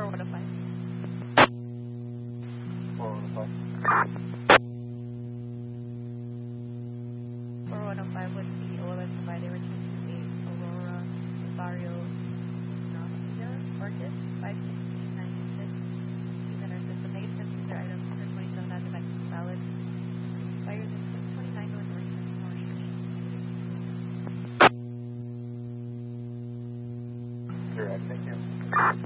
4105. 4105. 4105 would be OLS provider return to Aurora, Barrio, Orchid, 51696. These are our system negative. These are items under 27 as an active valid. Expires in 2029 North Street. Correct, thank you.